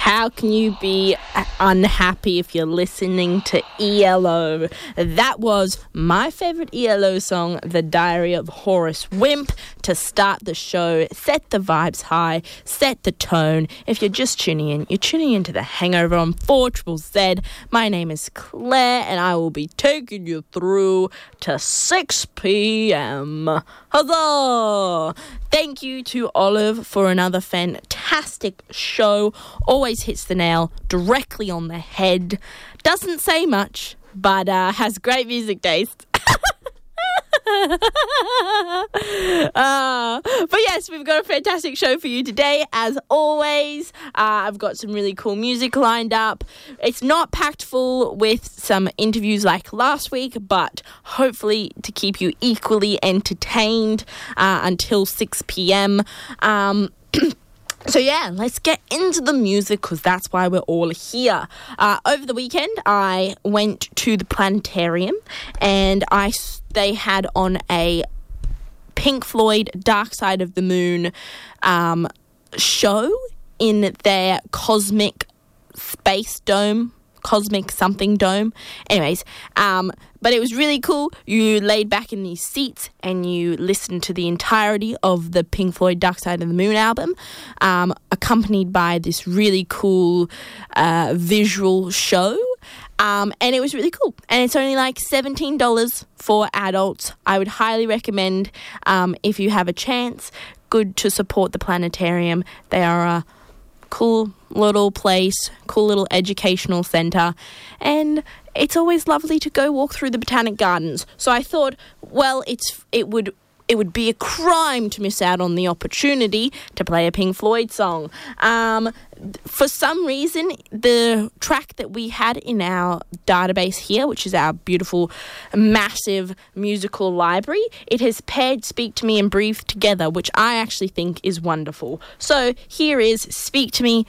How can you be unhappy if you're listening to ELO? That was my favourite ELO song, The Diary of Horace Wimp, to start the show, set the vibes high, set the tone. If you're just tuning in, you're tuning into The Hangover on 4ZZZ. My name is Claire, and I will be taking you through to 6 p.m. Huzzah! Thank you to Olive for another fantastic show. Always hits the nail directly on the head. Doesn't say much, but has great music taste. But yes, we've got a fantastic show for you today. As always, I've got some really cool music lined up. It's not packed full with some interviews like last week, but hopefully to keep you equally entertained until 6 p.m. So yeah, let's get into the music because that's why we're all here. Over the weekend, I went to the planetarium and they had on a Pink Floyd Dark Side of the Moon show in their cosmic space dome. Cosmic something dome. Anyways, but it was really cool. You laid back in these seats and you listened to the entirety of the Pink Floyd Dark Side of the Moon album, accompanied by this really cool visual show. And it was really cool. And it's only like $17 for adults. I would highly recommend, if you have a chance, good to support the planetarium. They are a cool little place, cool little educational centre, and it's always lovely to go walk through the Botanic Gardens. So I thought, well, it would be a crime to miss out on the opportunity to play a Pink Floyd song. For some reason, the track that we had in our database here, which is our beautiful, massive musical library, it has paired Speak to Me and Breathe together, which I actually think is wonderful. So here is Speak to Me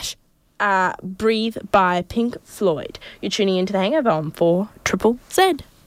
/ Breathe by Pink Floyd. You're tuning into The Hangover on 4ZZZ.